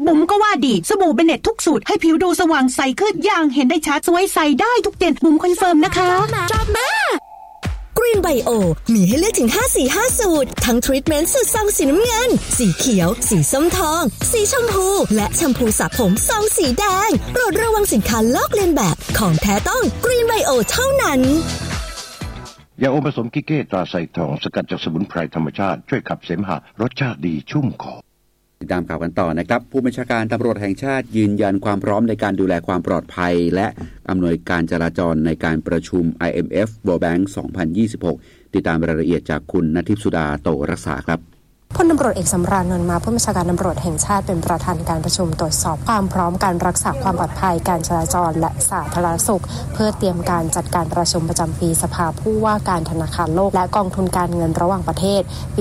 บุ๋มก็ว่าดีสบู่เบเน็ตทุกสูตรให้ผิวดูสว่างใสขึ้นอย่างเห็นได้ชัดสวยใสได้ทุกเดือนบุ๋มคอนเฟิร์มนะคะชอบมากกรีนไบโอมีให้เลือกถึง5สี5สูตรทั้งทรีทเมนต์สูตรซองสีน้ำเงินสีเขียวสีส้มทองสีชมพูและแชมพูสระผมซองสีแดงโปรดระวังสินค้าลอกเลียนแบบของแท้ต้องกรีนไบโอเท่านั้นยาอมผสมกิเก้ตราไซทองสกัดจากสมุนไพรธรรมชาติช่วยขับเสมหะรสชาติดีชุ่มคอติดตามข่าวกันต่อนะครับผู้บัญชาการตำรวจแห่งชาติยืนยันความพร้อมในการดูแลความปลอดภัยและอำนวยการจราจรในการประชุม IMF World Bank 2026 ติดตามรายละเอียดจากคุณณทิพย์สุดาโตรักษาครับพลตำรวจเอกสำราญ นนท์มาผู้บัญชาการตำรวจแห่งชาติเป็นประธานการประชุมตรวจสอบความพร้อมการรักษาความปลอดภัยการจราจรและสาธารณสุขเพื่อเตรียมการจัดการประชุมประจำปีสภาผู้ว่าการธนาคารโลกและกองทุนการเงินระหว่างประเทศปี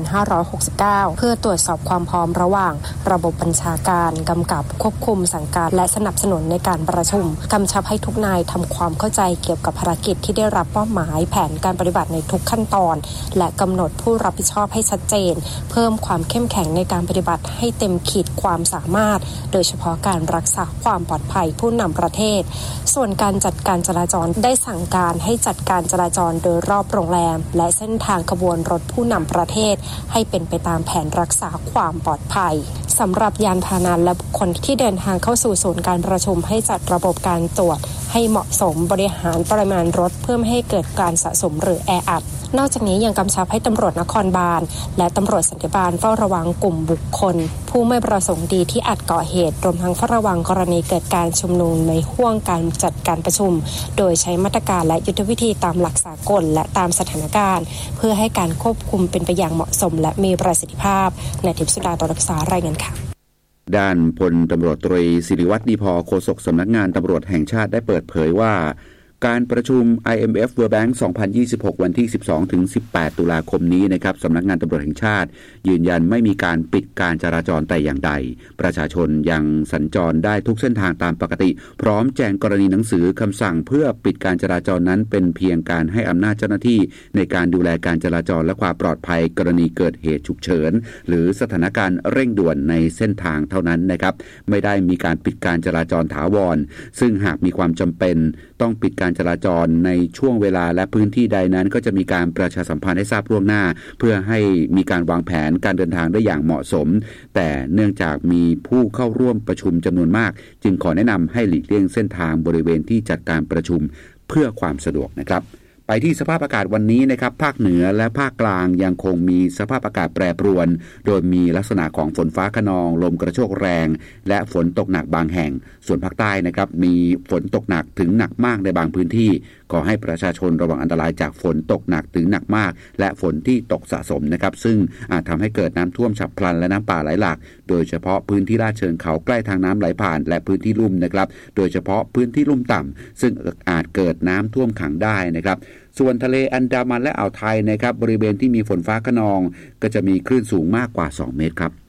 2569 เพื่อตรวจสอบความพร้อมระหว่างระบบบัญชาการกำกับควบคุมสั่งการและสนับสนุนในการประชุมกำชับให้ทุกนายทำความเข้าใจเกี่ยวกับภารกิจที่ได้รับมอบหมายแผนการปฏิบัติในทุกขั้นตอนและกำหนดผู้รับผิดชอบให้ชัดเจนเพิ่มความเข้มแข็งในการปฏิบัติให้เต็มขีดความสามารถโดยเฉพาะการรักษาความปลอดภัยผู้นำประเทศส่วนการจัดการจราจรได้สั่งการให้จัดการจราจรโดยรอบโรงแรมและเส้นทางขบวนรถผู้นำประเทศให้เป็นไปตามแผนรักษาความปลอดภัยสำหรับยานพาหนะและบุคคลที่เดินทางเข้าสู่ศูนย์การประชุมให้จัดระบบการตรวจให้เหมาะสมบริหารปริมาณรถเพื่อไม่ให้เกิดการสะสมหรือแออัดนอกจากนี้ยังกำชับให้ตำรวจนครบาลและตำรวจสันติบาลเฝ้าระวังกลุ่มบุคคลผู้ไม่ประสงค์ดีที่อาจก่อเหตุรวมทั้งเฝ้าระวังกรณีเกิดการชุมนุมในห้วงการจัดการประชุมโดยใช้มาตรการและยุทธวิธีตามหลักสากลและตามสถานการณ์เพื่อให้การควบคุมเป็นไปอย่างเหมาะสมและมีประสิทธิภาพณทิพย์สุดาโตรักษารายงานค่ะด้านพลตำรวจตรีศิริวัฒน์ดีพอโฆษกสำนักงานตำรวจแห่งชาติได้เปิดเผยว่าการประชุม IMF World Bank 2026 วันที่ 12-18 ตุลาคมนี้นะครับสำนักงานตำรวจแห่งชาติยืนยันไม่มีการปิดการจราจรแต่อย่างใดประชาชนยังสัญจรได้ทุกเส้นทางตามปกติพร้อมแจ้งกรณีหนังสือคำสั่งเพื่อปิดการจราจรนั้นเป็นเพียงการให้อำนาจเจ้าหน้าที่ในการดูแลการจราจรและความปลอดภัยกรณีเกิดเหตุฉุกเฉินหรือสถานการณ์เร่งด่วนในเส้นทางเท่านั้นนะครับไม่ได้มีการปิดการจราจรถาวรซึ่งหากมีความจำเป็นต้องปิดการจราจรในช่วงเวลาและพื้นที่ใดนั้นก็จะมีการประชาสัมพันธ์ให้ทราบล่วงหน้าเพื่อให้มีการวางแผนการเดินทางได้อย่างเหมาะสมแต่เนื่องจากมีผู้เข้าร่วมประชุมจำนวนมากจึงขอแนะนำให้หลีกเลี่ยงเส้นทางบริเวณที่จัดการประชุมเพื่อความสะดวกนะครับไปที่สภาพอากาศวันนี้นะครับภาคเหนือและภาคกลางยังคงมีสภาพอากาศแปรปรวนโดยมีลักษณะของฝนฟ้าคะนองลมกระโชกแรงและฝนตกหนักบางแห่งส่วนภาคใต้นะครับมีฝนตกหนักถึงหนักมากในบางพื้นที่ขอให้ประชาชนระวังอันตรายจากฝนตกหนักถึงหนักมากและฝนที่ตกสะสมนะครับซึ่งอาจทำให้เกิดน้ำท่วมฉับพลันและน้ำป่าไหลหลากโดยเฉพาะพื้นที่ลาดเชิงเขาใกล้ทางน้ำไหลผ่านและพื้นที่ลุ่มนะครับโดยเฉพาะพื้นที่ลุ่มต่ำซึ่งอาจเกิดน้ำท่วมขังได้นะครับส่วนทะเลอันดามันและอ่าวไทยนะครับบริเวณที่มีฝนฟ้าคะนองก็จะมีคลื่นสูงมากกว่า2 เมตรครับ